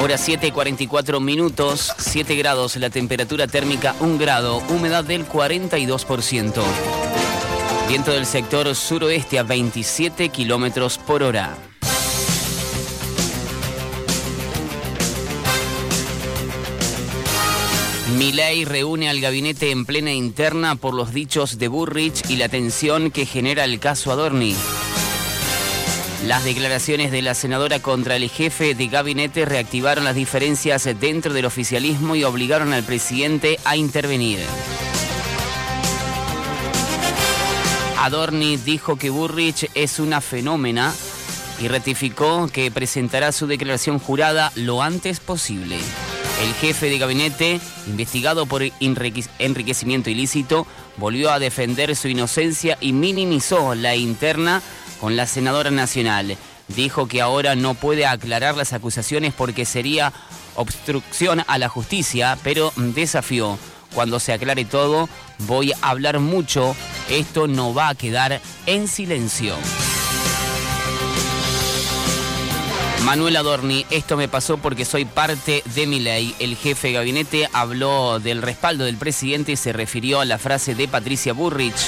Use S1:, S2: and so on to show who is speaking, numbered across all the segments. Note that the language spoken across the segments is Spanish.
S1: Hora 7:44, 7 grados, la temperatura térmica 1 grado, humedad del 42%. Viento del sector suroeste a 27 kilómetros por hora. Milei reúne al gabinete en plena interna por los dichos de Burrich y la tensión que genera el caso Adorni. Las declaraciones de la senadora contra el jefe de gabinete reactivaron las diferencias dentro del oficialismo y obligaron al presidente a intervenir. Adorni dijo que Burrich es una fenómena y ratificó que presentará su declaración jurada lo antes posible. El jefe de gabinete, investigado por enriquecimiento ilícito, volvió a defender su inocencia y minimizó la interna con la senadora nacional. Dijo que ahora no puede aclarar las acusaciones porque sería obstrucción a la justicia, pero desafió: cuando se aclare todo, voy a hablar mucho, esto no va a quedar en silencio. Manuel Adorni, esto me pasó porque soy parte de Milei. El jefe de gabinete habló del respaldo del presidente y se refirió a la frase de Patricia Burrich.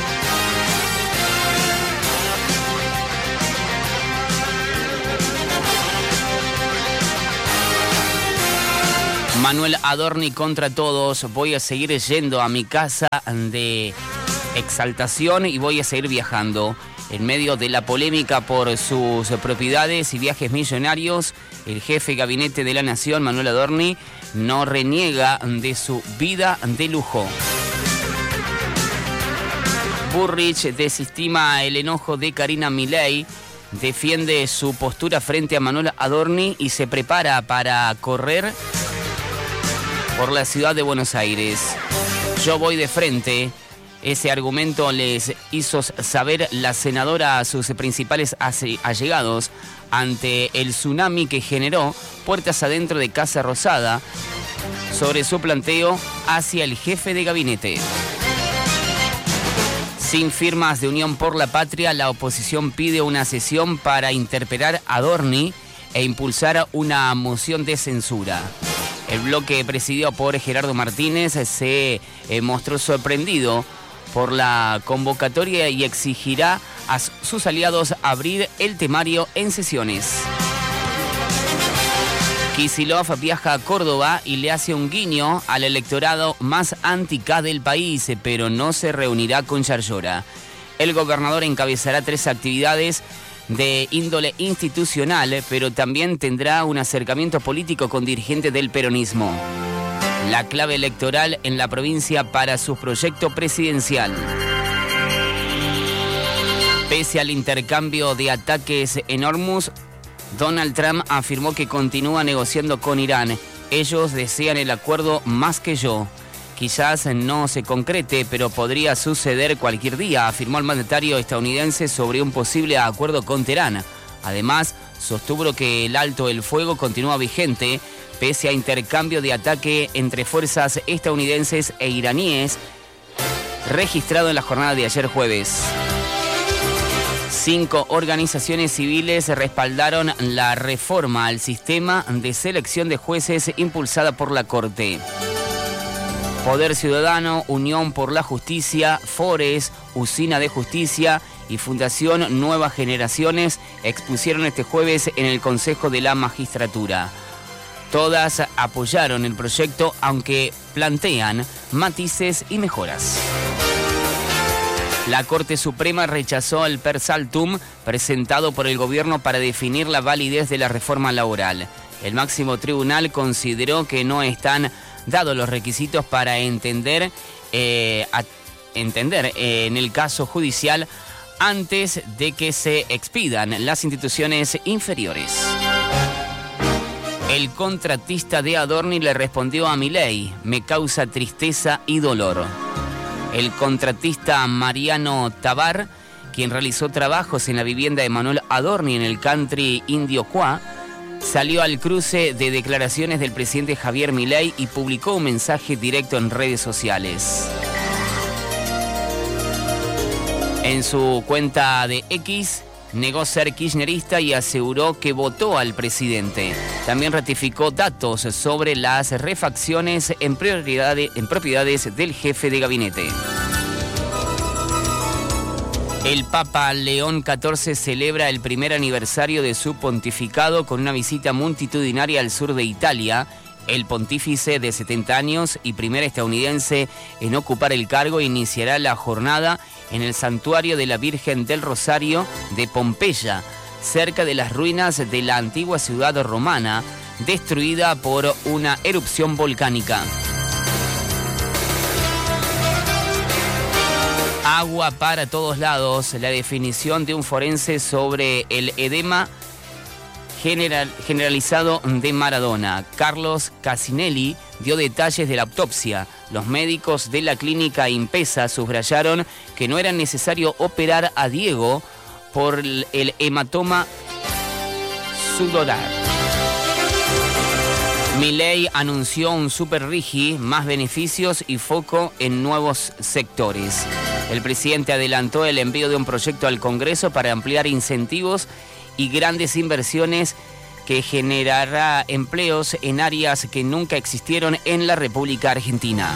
S1: Manuel Adorni contra todos, voy a seguir yendo a mi casa de exaltación y voy a seguir viajando. En medio de la polémica por sus propiedades y viajes millonarios, el jefe de gabinete de la nación, Manuel Adorni, no reniega de su vida de lujo. Burrich desestima el enojo de Karina Milei, defiende su postura frente a Manuel Adorni y se prepara para correr por la ciudad de Buenos Aires. Yo voy de frente. Ese argumento les hizo saber la senadora a sus principales allegados ante el tsunami que generó puertas adentro de Casa Rosada sobre su planteo hacia el jefe de gabinete. Sin firmas de Unión por la Patria, la oposición pide una sesión para interpelar a Adorni e impulsar una moción de censura. El bloque presidido por Gerardo Martínez se mostró sorprendido por la convocatoria y exigirá a sus aliados abrir el temario en sesiones. Kicillof viaja a Córdoba y le hace un guiño al electorado más anti-K del país, pero no se reunirá con Yarlora. El gobernador encabezará 3 actividades de índole institucional, pero también tendrá un acercamiento político con dirigentes del peronismo. La clave electoral en la provincia para su proyecto presidencial. Pese al intercambio de ataques en Hormuz, Donald Trump afirmó que continúa negociando con Irán. Ellos desean el acuerdo más que yo. Quizás no se concrete, pero podría suceder cualquier día, afirmó el mandatario estadounidense sobre un posible acuerdo con Teherán. Además, sostuvo que el alto el fuego continúa vigente, pese a intercambio de ataque entre fuerzas estadounidenses e iraníes, registrado en la jornada de ayer jueves. 5 organizaciones civiles respaldaron la reforma al sistema de selección de jueces impulsada por la Corte. Poder Ciudadano, Unión por la Justicia, Fores, Usina de Justicia y Fundación Nuevas Generaciones expusieron este jueves en el Consejo de la Magistratura. Todas apoyaron el proyecto, aunque plantean matices y mejoras. La Corte Suprema rechazó el per saltum presentado por el gobierno para definir la validez de la reforma laboral. El máximo tribunal consideró que no están dados los requisitos para entender en el caso judicial antes de que se expidan las instituciones inferiores. El contratista de Adorni le respondió a Milei: me causa tristeza y dolor. El contratista Mariano Tabar, quien realizó trabajos en la vivienda de Manuel Adorni en el country indio Cuá, salió al cruce de declaraciones del presidente Javier Milei y publicó un mensaje directo en redes sociales. En su cuenta de X, negó ser kirchnerista y aseguró que votó al presidente. También ratificó datos sobre las refacciones en propiedades del jefe de gabinete. El Papa León XIV celebra el primer aniversario de su pontificado con una visita multitudinaria al sur de Italia. El pontífice de 70 años y primer estadounidense en ocupar el cargo iniciará la jornada en el santuario de la Virgen del Rosario de Pompeya, cerca de las ruinas de la antigua ciudad romana, destruida por una erupción volcánica. Agua para todos lados, la definición de un forense sobre el edema generalizado de Maradona. Carlos Casinelli dio detalles de la autopsia. Los médicos de la clínica Impesa subrayaron que no era necesario operar a Diego por el hematoma sudoral. Milei anunció un super rigi, más beneficios y foco en nuevos sectores. El presidente adelantó el envío de un proyecto al Congreso para ampliar incentivos y grandes inversiones que generará empleos en áreas que nunca existieron en la República Argentina.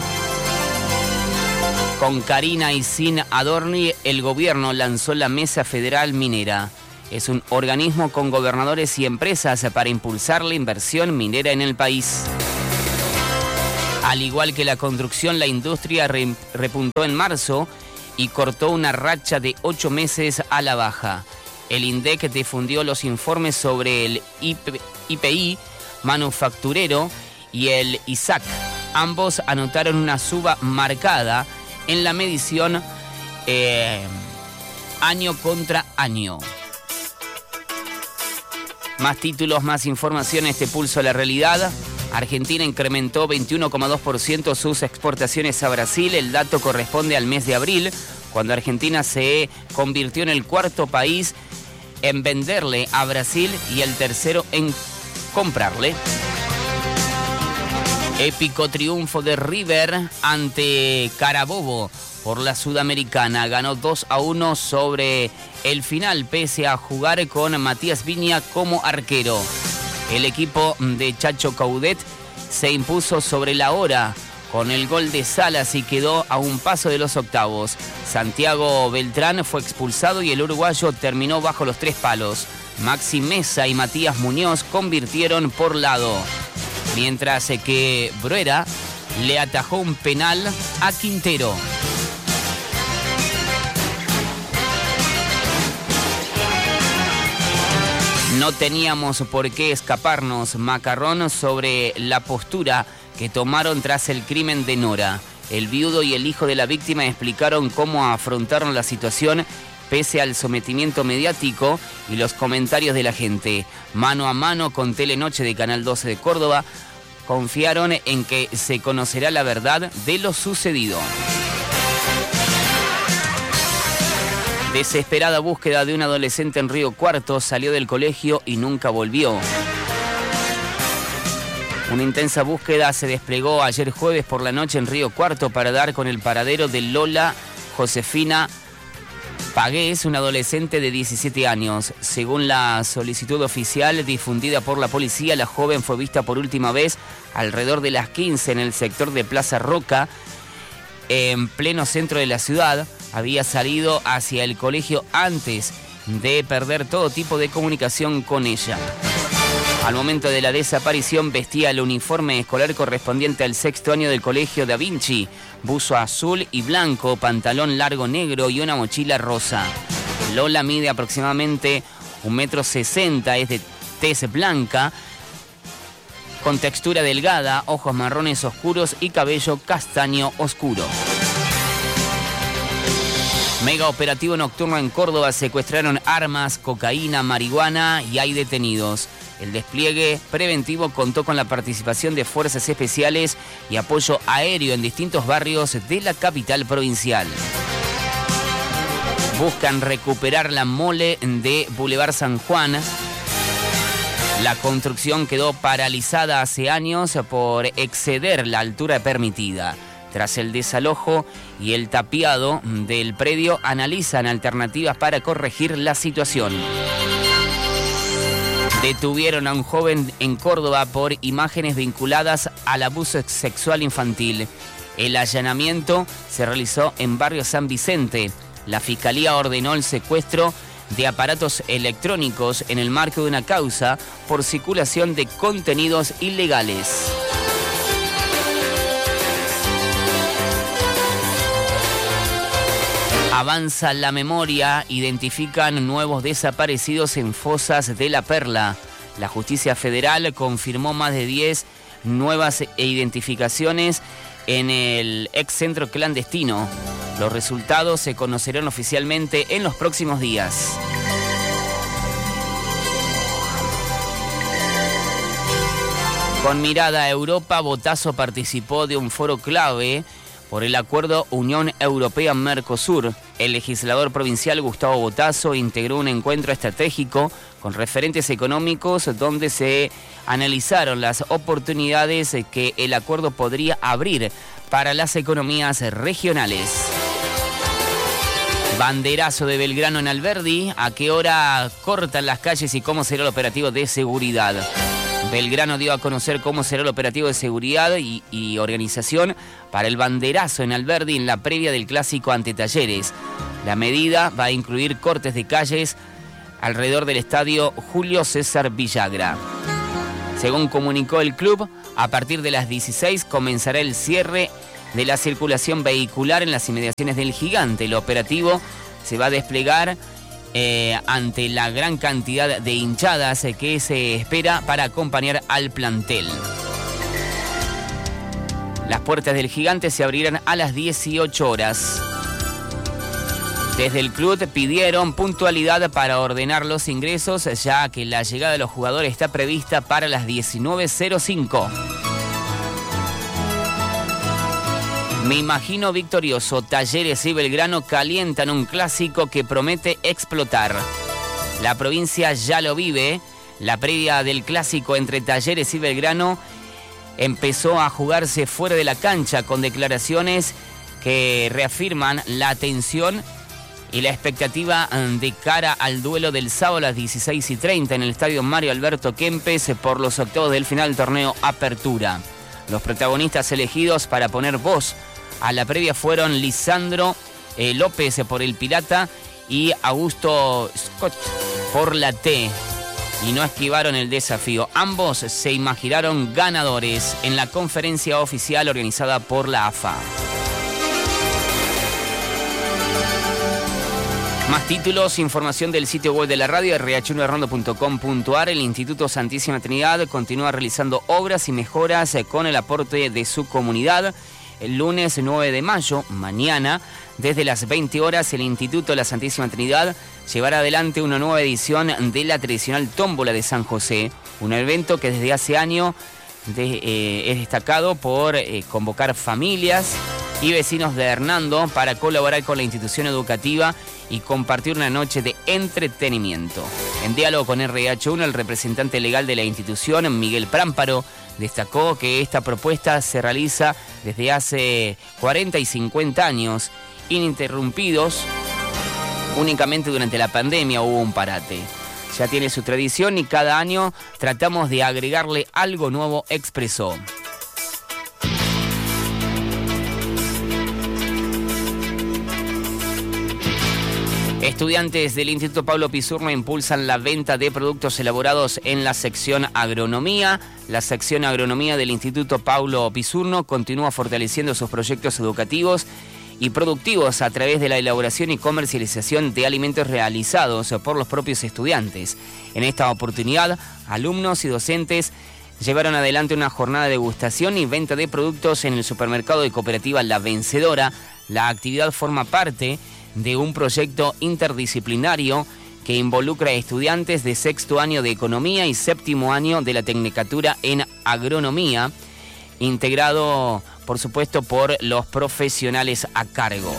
S1: Con Karina y sin Adorni, el gobierno lanzó la Mesa Federal Minera. Es un organismo con gobernadores y empresas para impulsar la inversión minera en el país. Al igual que la construcción, la industria repuntó en marzo y cortó una racha de 8 meses a la baja. El INDEC difundió los informes sobre el IPI manufacturero y el ISAC. Ambos anotaron una suba marcada en la medición año contra año. Más títulos, más información, este pulso a la realidad. Argentina incrementó 21,2% sus exportaciones a Brasil. El dato corresponde al mes de abril, cuando Argentina se convirtió en el cuarto país en venderle a Brasil y el tercero en comprarle. Épico triunfo de River ante Carabobo por la Sudamericana. Ganó 2-1 sobre el final, pese a jugar con Matías Viña como arquero. El equipo de Chacho Coudet se impuso sobre la hora con el gol de Salas y quedó a un paso de los octavos. Santiago Beltrán fue expulsado y el uruguayo terminó bajo los 3 palos. Maxi Mesa y Matías Muñoz convirtieron por lado, mientras que Bruera le atajó un penal a Quintero. No teníamos por qué escaparnos, Macarrón, sobre la postura que tomaron tras el crimen de Nora. El viudo y el hijo de la víctima explicaron cómo afrontaron la situación pese al sometimiento mediático y los comentarios de la gente. Mano a mano con Telenoche de Canal 12 de Córdoba, confiaron en que se conocerá la verdad de lo sucedido. Desesperada búsqueda de un adolescente en Río Cuarto, salió del colegio y nunca volvió. Una intensa búsqueda se desplegó ayer jueves por la noche en Río Cuarto para dar con el paradero de Lola Josefina Pagués, una adolescente de 17 años. Según la solicitud oficial difundida por la policía, la joven fue vista por última vez alrededor de las 15 en el sector de Plaza Roca, en pleno centro de la ciudad. Había salido hacia el colegio antes de perder todo tipo de comunicación con ella. Al momento de la desaparición vestía el uniforme escolar correspondiente al 6º año del colegio Da Vinci, buzo azul y blanco, pantalón largo negro y una mochila rosa. Lola mide aproximadamente 1,60 m, es de tez blanca, con textura delgada, ojos marrones oscuros y cabello castaño oscuro. Mega operativo nocturno en Córdoba, secuestraron armas, cocaína, marihuana y hay detenidos. El despliegue preventivo contó con la participación de fuerzas especiales y apoyo aéreo en distintos barrios de la capital provincial. Buscan recuperar la mole de Boulevard San Juan. La construcción quedó paralizada hace años por exceder la altura permitida. Tras el desalojo y el tapiado del predio, analizan alternativas para corregir la situación. Detuvieron a un joven en Córdoba por imágenes vinculadas al abuso sexual infantil. El allanamiento se realizó en barrio San Vicente. La Fiscalía ordenó el secuestro de aparatos electrónicos en el marco de una causa por circulación de contenidos ilegales. Avanza la memoria, identifican nuevos desaparecidos en fosas de La Perla. La Justicia Federal confirmó más de 10 nuevas identificaciones en el ex centro clandestino. Los resultados se conocerán oficialmente en los próximos días. Con mirada a Europa, Botasso participó de un foro clave por el acuerdo Unión Europea-Mercosur. El legislador provincial Gustavo Botasso integró un encuentro estratégico con referentes económicos donde se analizaron las oportunidades que el acuerdo podría abrir para las economías regionales. Banderazo de Belgrano en Alberdi. ¿A qué hora cortan las calles y cómo será el operativo de seguridad? Belgrano dio a conocer cómo será el operativo de seguridad y organización para el banderazo en Alberdi en la previa del clásico ante Talleres. La medida va a incluir cortes de calles alrededor del estadio Julio César Villagra. Según comunicó el club, a partir de las 16 comenzará el cierre de la circulación vehicular en las inmediaciones del Gigante. El operativo se va a desplegar ante la gran cantidad de hinchadas que se espera para acompañar al plantel. Las puertas del Gigante se abrirán a las 18 horas. Desde el club pidieron puntualidad para ordenar los ingresos, ya que la llegada de los jugadores está prevista para las 19:05. Me imagino victorioso. Talleres y Belgrano calientan un clásico que promete explotar. La provincia ya lo vive. La previa del clásico entre Talleres y Belgrano empezó a jugarse fuera de la cancha con declaraciones que reafirman la tensión y la expectativa de cara al duelo del sábado a las 16:30 en el estadio Mario Alberto Kempes por los octavos del final del torneo Apertura. Los protagonistas elegidos para poner voz a la previa fueron Lisandro López por el Pirata y Augusto Scott por la T. Y no esquivaron el desafío. Ambos se imaginaron ganadores en la conferencia oficial organizada por la AFA. Más títulos, información del sitio web de la radio, rh1errando.com.ar. El Instituto Santísima Trinidad continúa realizando obras y mejoras con el aporte de su comunidad. El lunes 9 de mayo, mañana, desde las 20 horas, el Instituto de la Santísima Trinidad llevará adelante una nueva edición de la tradicional tómbola de San José, un evento que desde hace años es destacado por convocar familias y vecinos de Hernando para colaborar con la institución educativa y compartir una noche de entretenimiento. En diálogo con RH1, el representante legal de la institución, Miguel Prámparo, destacó que esta propuesta se realiza desde hace 40 y 50 años, ininterrumpidos. Únicamente durante la pandemia hubo un parate. Ya tiene su tradición y cada año tratamos de agregarle algo nuevo, expresó. Estudiantes del Instituto Pablo Pisurno impulsan la venta de productos elaborados en la sección Agronomía. La sección Agronomía del Instituto Pablo Pisurno continúa fortaleciendo sus proyectos educativos y productivos a través de la elaboración y comercialización de alimentos realizados por los propios estudiantes. En esta oportunidad, alumnos y docentes llevaron adelante una jornada de degustación y venta de productos en el supermercado de cooperativa La Vencedora. La actividad forma parte de un proyecto interdisciplinario que involucra a estudiantes de sexto año de Economía y séptimo año de la Tecnicatura en Agronomía, integrado, por supuesto, por los profesionales a cargo.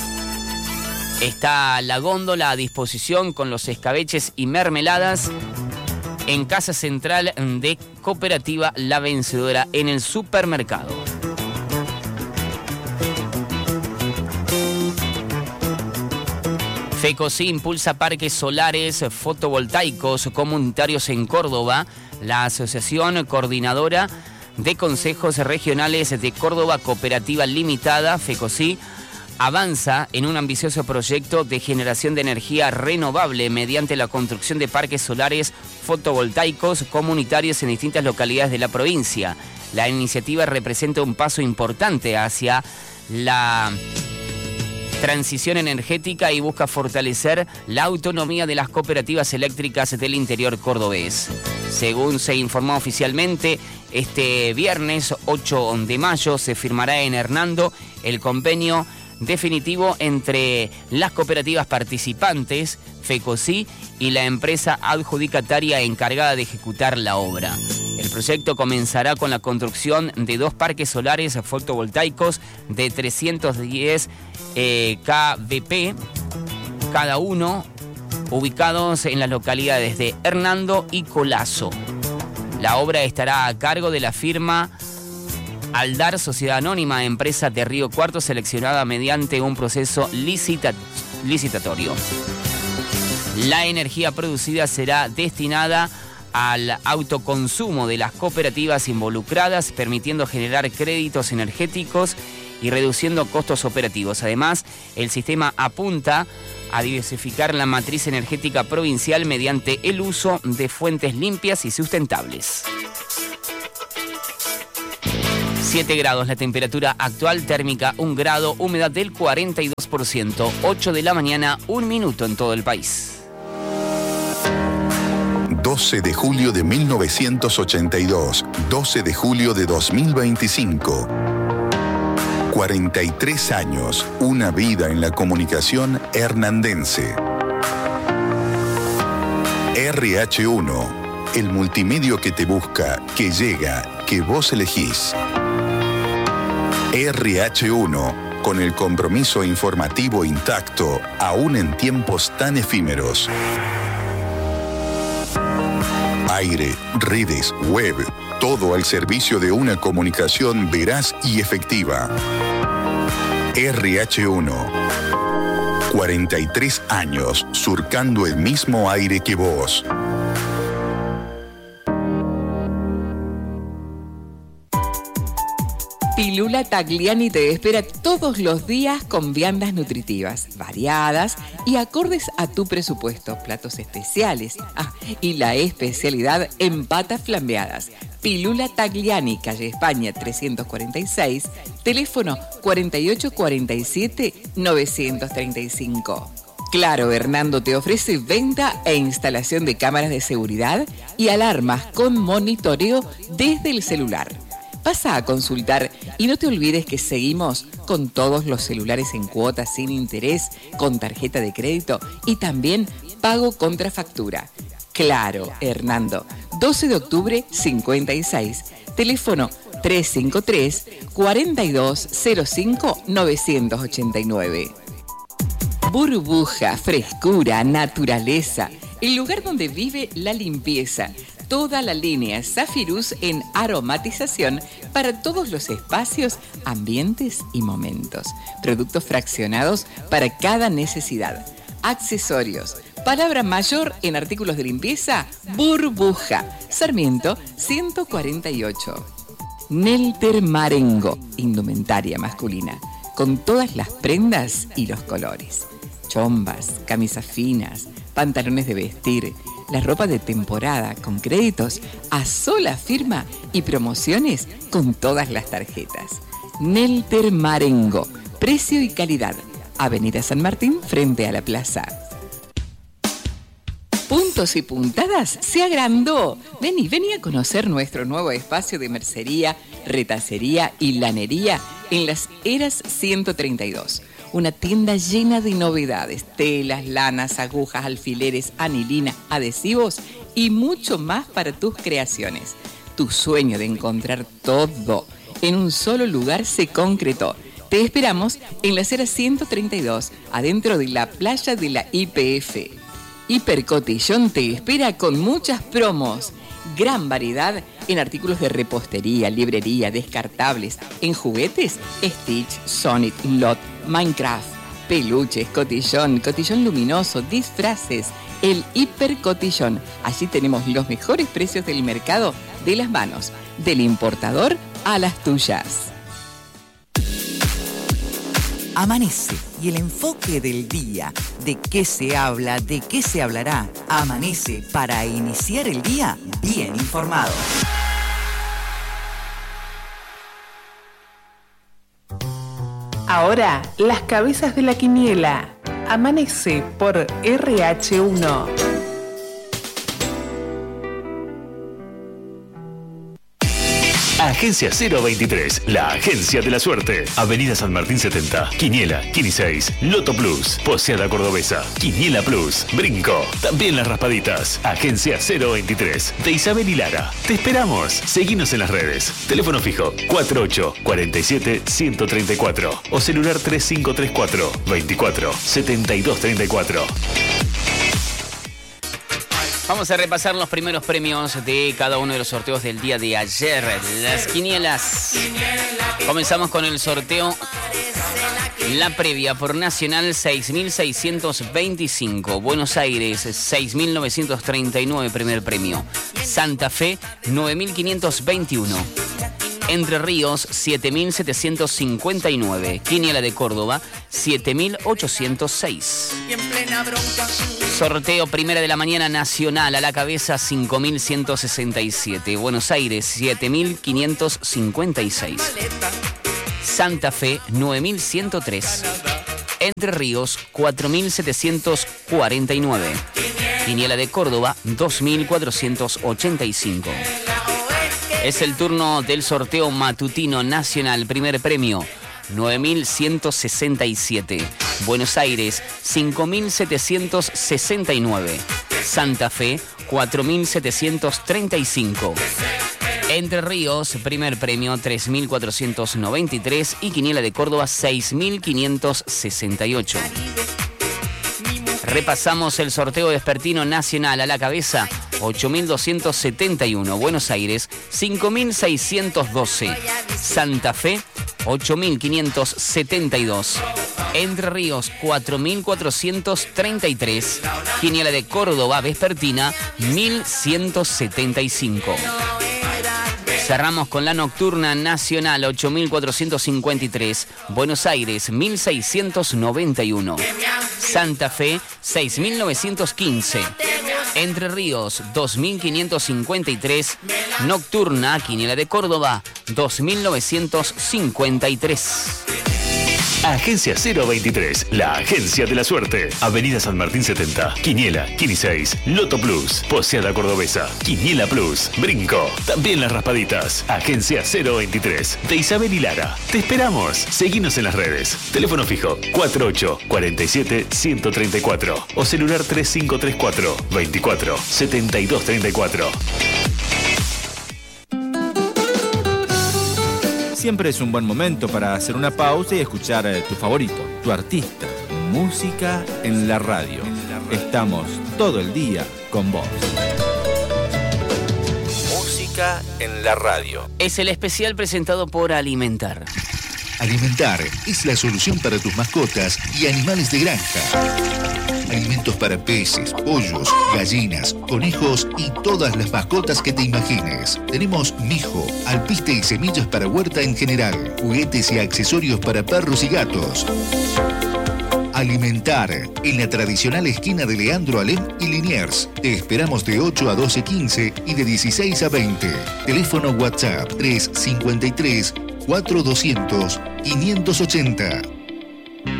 S1: Está la góndola a disposición con los escabeches y mermeladas en Casa Central de Cooperativa La Vencedora en el supermercado. FECOSI impulsa parques solares fotovoltaicos comunitarios en Córdoba. La Asociación Coordinadora de Consejos Regionales de Córdoba Cooperativa Limitada, FECOSI, avanza en un ambicioso proyecto de generación de energía renovable mediante la construcción de parques solares fotovoltaicos comunitarios en distintas localidades de la provincia. La iniciativa representa un paso importante hacia la transición energética y busca fortalecer la autonomía de las cooperativas eléctricas del interior cordobés. Según se informó oficialmente, este viernes 8 de mayo se firmará en Hernando el convenio definitivo entre las cooperativas participantes, FECOSI, y la empresa adjudicataria encargada de ejecutar la obra. El proyecto comenzará con la construcción de 2 parques solares fotovoltaicos de 310 kVp cada uno, ubicados en las localidades de Hernando y Colazo. La obra estará a cargo de la firma Aldar Sociedad Anónima, empresa de Río Cuarto, seleccionada mediante un proceso licitatorio. La energía producida será destinada al autoconsumo de las cooperativas involucradas, permitiendo generar créditos energéticos y reduciendo costos operativos. Además, el sistema apunta a diversificar la matriz energética provincial mediante el uso de fuentes limpias y sustentables. 7 grados la temperatura actual, térmica 1 grado, humedad del 42%, 8 de la mañana, 1 minuto en todo el país.
S2: 12 de julio de 1982, 12 de julio de 2025. 43 años, una vida en la comunicación hernandense. RH1, el multimedio que te busca, que llega, que vos elegís. RH1, con el compromiso informativo intacto, aún en tiempos tan efímeros. Aire, redes, web, todo al servicio de una comunicación veraz y efectiva. RH1, 43 años surcando el mismo aire que vos.
S3: Pilula Tagliani te espera todos los días con viandas nutritivas, variadas y acordes a tu presupuesto. Platos especiales. Y la especialidad en patas flambeadas. Pilula Tagliani, calle España 346, teléfono 4847-935. Claro, Hernando te ofrece venta e instalación de cámaras de seguridad y alarmas con monitoreo desde el celular. Pasa a consultar y no te olvides que seguimos con todos los celulares en cuotas sin interés, con tarjeta de crédito y también pago contra factura. Claro, Hernando, 12 de octubre 56, teléfono 353-4205-989. Burbuja, frescura, naturaleza, el lugar donde vive la limpieza. Toda la línea Zafirus en aromatización para todos los espacios, ambientes y momentos. Productos fraccionados para cada necesidad. Accesorios. Palabra mayor en artículos de limpieza, Burbuja. Sarmiento 148. Nelter Marengo, indumentaria masculina, con todas las prendas y los colores. Chombas, camisas finas, pantalones de vestir, la ropa de temporada con créditos a sola firma y promociones con todas las tarjetas. Nelter Marengo, precio y calidad. Avenida San Martín frente a la plaza. Puntos y Puntadas se agrandó. Vení a conocer nuestro nuevo espacio de mercería, retacería y lanería en Las Heras 132. Una tienda llena de novedades, telas, lanas, agujas, alfileres, anilina, adhesivos y mucho más para tus creaciones. Tu sueño de encontrar todo en un solo lugar se concretó. Te esperamos en Las Heras 132, adentro de la playa de la YPF. Hipercotillón te espera con muchas promos. Gran variedad en artículos de repostería, librería, descartables, en juguetes, Stitch, Sonic, Lot, Minecraft. peluches, cotillón, cotillón luminoso, disfraces, el hipercotillón. Allí tenemos los mejores precios del mercado de las manos, del importador a las tuyas.
S4: Amanece y el enfoque del día. ¿De qué se habla? ¿De qué se hablará? Amanece para iniciar el día bien informado.
S5: Ahora, las cabezas de la quiniela. Amanece por RH1.
S6: Agencia 023, la agencia de la suerte. Avenida San Martín 70, Quiniela, Quini 6, Loto Plus, Poseada Cordobesa, Quiniela Plus, Brinco, también las raspaditas. Agencia 023, de Isabel y Lara. Te esperamos. Seguinos en las redes. Teléfono fijo 4847-134 o celular 3534 24 72 34.
S1: Vamos a repasar los primeros premios de cada uno de los sorteos del día de ayer. Las quinielas. Comenzamos con el sorteo. La previa por Nacional 6.625. Buenos Aires 6.939 primer premio. Santa Fe 9.521. Entre Ríos 7.759. Quiniela de Córdoba 7.806. Sorteo primera de la mañana nacional a la cabeza 5.167. Buenos Aires 7.556. Santa Fe 9.103. Entre Ríos 4.749. Quiniela de Córdoba 2.485. Es el turno del sorteo matutino nacional. Primer premio 9.167. Buenos Aires 5.769. Santa Fe 4.735. Entre Ríos, primer premio 3.493 y Quiniela de Córdoba 6.568. Repasamos el sorteo vespertino nacional a la cabeza 8.271. Buenos Aires 5.612. Santa Fe 8.572. Entre Ríos 4.433. Quiniela de Córdoba vespertina 1.175. Cerramos con la nocturna nacional 8.453. Buenos Aires 1.691. Santa Fe 6.915. Entre Ríos 2.553. Nocturna Quiniela de Córdoba 2.953.
S6: Agencia 023, la agencia de la suerte. Avenida San Martín 70, Quiniela, Quini 6, Loto Plus, Poseada Cordobesa, Quiniela Plus, Brinco, también las raspaditas. Agencia 023, de Isabel y Lara. Te esperamos. Seguinos en las redes. Teléfono fijo 4847-134 o celular 3534 24 72 34.
S7: Siempre es un buen momento para hacer una pausa y escuchar tu favorito, tu artista. Música en la radio. Estamos todo el día con vos. Música en la radio.
S1: Es el especial presentado por Alimentar.
S2: Alimentar es la solución para tus mascotas y animales de granja. Alimentos para peces, pollos, gallinas, conejos y todas las mascotas que te imagines. Tenemos mijo, alpiste y semillas para huerta en general, juguetes y accesorios para perros y gatos. Alimentar, en la tradicional esquina de Leandro Alem y Liniers. Te esperamos de 8 a 12:15 y de 16 a 20. Teléfono WhatsApp 353 4200 580.